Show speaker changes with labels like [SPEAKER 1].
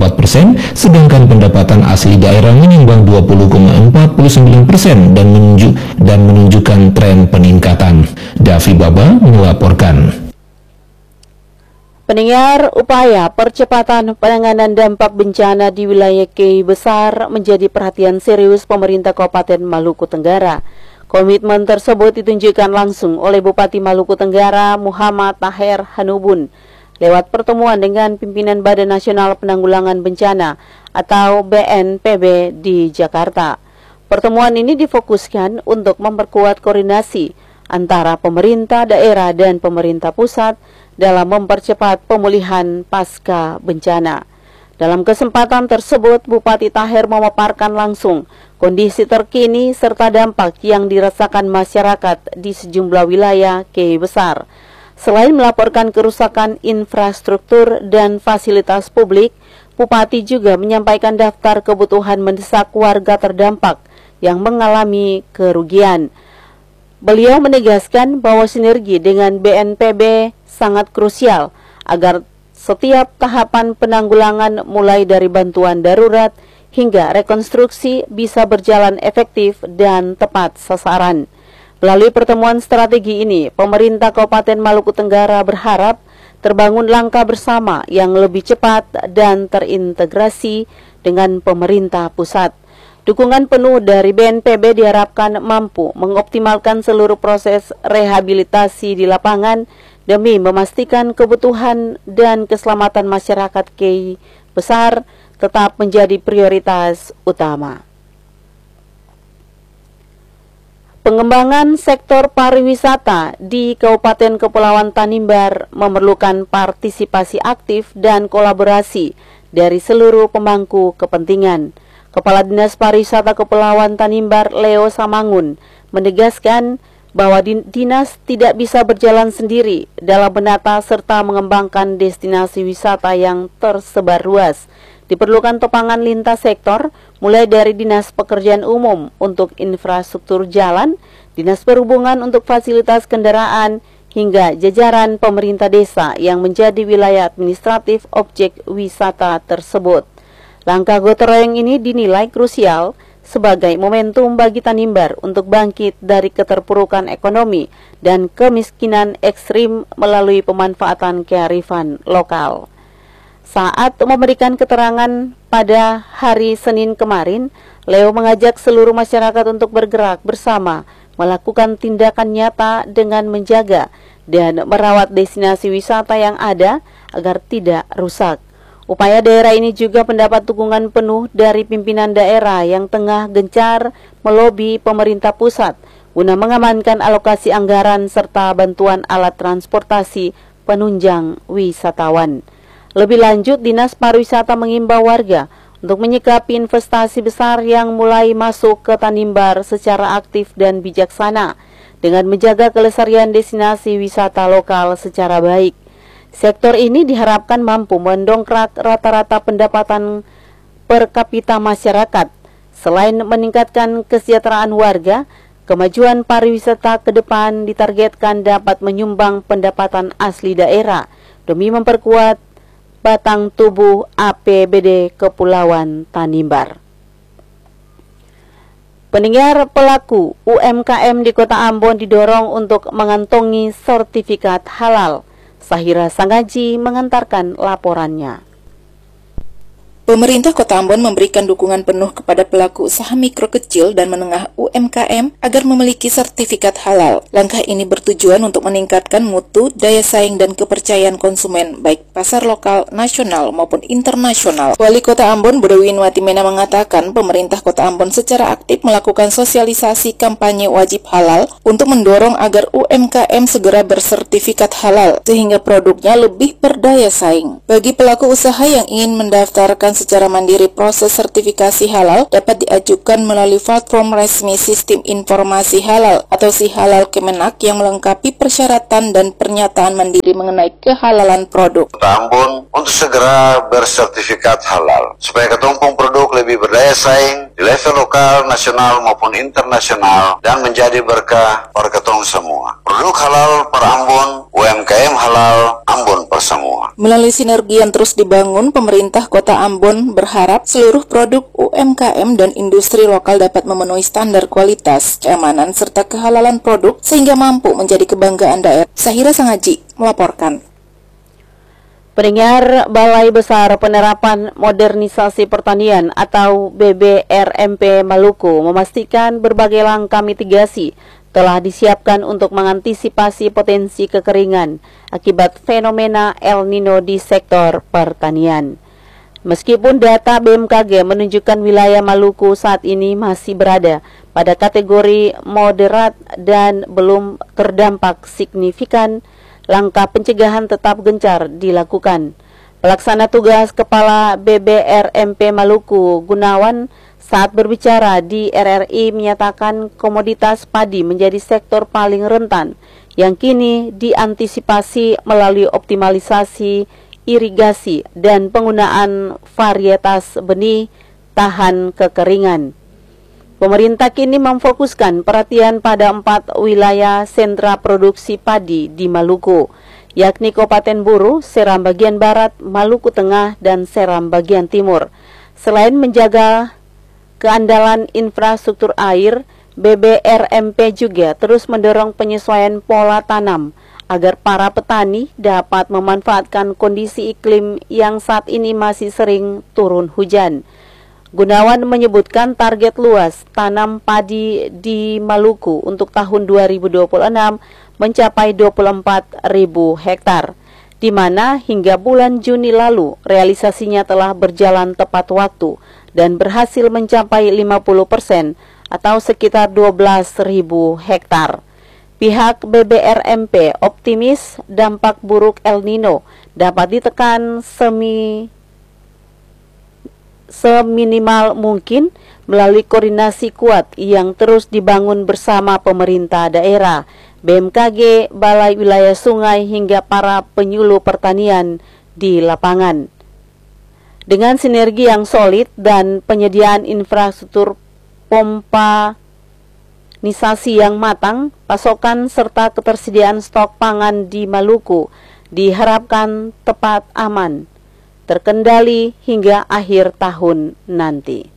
[SPEAKER 1] 20,4%, sedangkan pendapatan asli daerah menyumbang 20,49% dan menunjukkan tren peningkatan. Davi Baba melaporkan.
[SPEAKER 2] Pendengar, upaya percepatan penanganan dampak bencana di wilayah KEI Besar menjadi perhatian serius pemerintah Kabupaten Maluku Tenggara. Komitmen tersebut ditunjukkan langsung oleh Bupati Maluku Tenggara Muhammad Taher Hanubun lewat pertemuan dengan pimpinan Badan Nasional Penanggulangan Bencana atau BNPB di Jakarta. Pertemuan ini difokuskan untuk memperkuat koordinasi antara pemerintah daerah dan pemerintah pusat dalam mempercepat pemulihan pasca bencana. Dalam kesempatan tersebut, Bupati Taher memaparkan langsung kondisi terkini serta dampak yang dirasakan masyarakat di sejumlah wilayah KEI Besar. Selain melaporkan kerusakan infrastruktur dan fasilitas publik, Bupati juga menyampaikan daftar kebutuhan mendesak warga terdampak yang mengalami kerugian. Beliau menegaskan bahwa sinergi dengan BNPB sangat krusial agar setiap tahapan penanggulangan mulai dari bantuan darurat hingga rekonstruksi bisa berjalan efektif dan tepat sasaran. Melalui pertemuan strategi ini, pemerintah Kabupaten Maluku Tenggara berharap terbangun langkah bersama yang lebih cepat dan terintegrasi dengan pemerintah pusat. Dukungan penuh dari BNPB diharapkan mampu mengoptimalkan seluruh proses rehabilitasi di lapangan demi memastikan kebutuhan dan keselamatan masyarakat KEI Besar tetap menjadi prioritas utama. Pengembangan sektor pariwisata di Kabupaten Kepulauan Tanimbar memerlukan partisipasi aktif dan kolaborasi dari seluruh pemangku kepentingan. Kepala Dinas Pariwisata Kepulauan Tanimbar, Leo Samangun, menegaskan bahwa dinas tidak bisa berjalan sendiri dalam menata serta mengembangkan destinasi wisata yang tersebar luas. Diperlukan topangan lintas sektor, mulai dari Dinas Pekerjaan Umum untuk infrastruktur jalan, Dinas Perhubungan untuk fasilitas kendaraan, hingga jajaran pemerintah desa yang menjadi wilayah administratif objek wisata tersebut. Langkah gotong royong ini dinilai krusial sebagai momentum bagi Tanimbar untuk bangkit dari keterpurukan ekonomi dan kemiskinan ekstrim melalui pemanfaatan kearifan lokal. Saat memberikan keterangan pada hari Senin kemarin, Leo mengajak seluruh masyarakat untuk bergerak bersama, melakukan tindakan nyata dengan menjaga dan merawat destinasi wisata yang ada agar tidak rusak. Upaya daerah ini juga mendapat dukungan penuh dari pimpinan daerah yang tengah gencar melobi pemerintah pusat guna mengamankan alokasi anggaran serta bantuan alat transportasi penunjang wisatawan. Lebih lanjut, Dinas Pariwisata mengimbau warga untuk menyikapi investasi besar yang mulai masuk ke Tanimbar secara aktif dan bijaksana dengan menjaga kelestarian destinasi wisata lokal secara baik. Sektor ini diharapkan mampu mendongkrak rata-rata pendapatan per kapita masyarakat. Selain meningkatkan kesejahteraan warga, kemajuan pariwisata ke depan ditargetkan dapat menyumbang pendapatan asli daerah demi memperkuat batang tubuh APBD Kepulauan Tanimbar. Pendengar, pelaku UMKM di Kota Ambon didorong untuk mengantongi sertifikat halal. Sahira Sangaji mengantarkan laporannya.
[SPEAKER 3] Pemerintah Kota Ambon memberikan dukungan penuh kepada pelaku usaha mikro kecil dan menengah UMKM agar memiliki sertifikat halal. Langkah ini bertujuan untuk meningkatkan mutu, daya saing, dan kepercayaan konsumen, baik pasar lokal, nasional, maupun internasional. Wali Kota Ambon, Budewin Watimena, mengatakan pemerintah Kota Ambon secara aktif melakukan sosialisasi kampanye wajib halal untuk mendorong agar UMKM segera bersertifikat halal, sehingga produknya lebih berdaya saing. Bagi pelaku usaha yang ingin mendaftarkan secara mandiri, proses sertifikasi halal dapat diajukan melalui platform resmi Sistem Informasi Halal atau SIHalal Kemenak yang melengkapi persyaratan dan pernyataan mandiri mengenai kehalalan produk.
[SPEAKER 4] Kota Ambon untuk segera bersertifikat halal supaya ketumpung produk lebih berdaya saing di level lokal, nasional maupun internasional dan menjadi berkah bagi kita semua. Produk halal per Ambon, UMKM halal Ambon per semua.
[SPEAKER 3] Melalui sinergi yang terus dibangun, pemerintah Kota Ambon berharap seluruh produk UMKM dan industri lokal dapat memenuhi standar kualitas, keamanan, serta kehalalan produk sehingga mampu menjadi kebanggaan daerah. Sahira Sangaji melaporkan.
[SPEAKER 2] Pendengar, Balai Besar Penerapan Modernisasi Pertanian atau BBRMP Maluku memastikan berbagai langkah mitigasi telah disiapkan untuk mengantisipasi potensi kekeringan akibat fenomena El Nino di sektor pertanian. Meskipun data BMKG menunjukkan wilayah Maluku saat ini masih berada pada kategori moderat dan belum terdampak signifikan, langkah pencegahan tetap gencar dilakukan. Pelaksana tugas Kepala BBRMP Maluku, Gunawan, saat berbicara di RRI menyatakan komoditas padi menjadi sektor paling rentan yang kini diantisipasi melalui optimalisasi irigasi dan penggunaan varietas benih tahan kekeringan. Pemerintah kini memfokuskan perhatian pada 4 wilayah sentra produksi padi di Maluku, yakni Kabupaten Buru, Seram bagian Barat, Maluku Tengah, dan Seram bagian Timur. Selain menjaga keandalan infrastruktur air, BBRMP juga terus mendorong penyesuaian pola tanam agar para petani dapat memanfaatkan kondisi iklim yang saat ini masih sering turun hujan. Gunawan menyebutkan target luas tanam padi di Maluku untuk tahun 2026 mencapai 24.000 hektar, di mana hingga bulan Juni lalu realisasinya telah berjalan tepat waktu dan berhasil mencapai 50% atau sekitar 12.000 hektar. Pihak BBRMP optimis dampak buruk El Nino dapat ditekan seminimal mungkin melalui koordinasi kuat yang terus dibangun bersama pemerintah daerah, BMKG, Balai Wilayah Sungai hingga para penyuluh pertanian di lapangan. Dengan sinergi yang solid dan penyediaan infrastruktur pompa nisasi yang matang, pasokan serta ketersediaan stok pangan di Maluku diharapkan tepat aman, terkendali hingga akhir tahun nanti.